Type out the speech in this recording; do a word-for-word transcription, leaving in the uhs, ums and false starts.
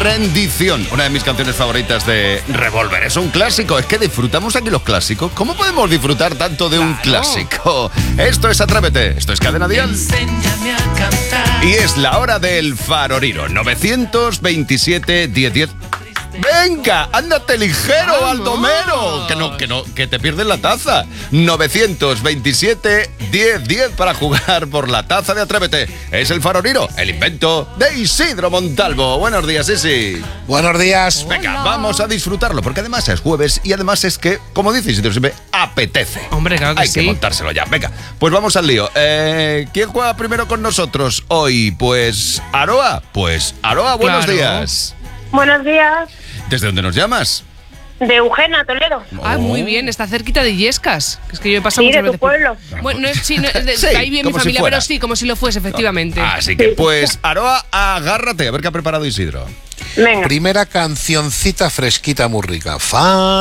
Rendición, una de mis canciones favoritas de Revolver. Es un clásico, es que disfrutamos aquí los clásicos. ¿Cómo podemos disfrutar tanto de un clásico? Esto es Atrévete, esto es Cadena Dial. Enséñame a cantar. Y es la hora del faroriro. novecientos veintisiete, diez diez. Venga, ándate ligero, Vamos. Baldomero. Que no, que no, que te pierdes la taza. novecientos veintisiete, diez diez para jugar por la taza de Atrévete. Es el faroriro, el invento de Isidro Montalvo. Buenos días, Isi. Buenos días. Venga, vamos a disfrutarlo, porque además es jueves y además es que, como dice Isidro, siempre apetece. Hombre, claro que Hay sí. que montárselo ya. Venga, pues vamos al lío. Eh, ¿Quién juega primero con nosotros hoy? Pues Aroa. Pues Aroa, buenos Claro. días. Buenos días, ¿Desde dónde nos llamas? de Eugena, Toledo. Ah, muy bien, está cerquita de Illescas. Que es que yo he pasado Sí, de muchas tu veces por- pueblo. Bueno, no es, sí, no es de, Sí, ahí viene mi como si familia, fuera. pero sí, como si lo fuese, efectivamente. Así que, pues, Aroa, agárrate. A ver qué ha preparado Isidro. Venga. Primera cancioncita fresquita muy rica. Fa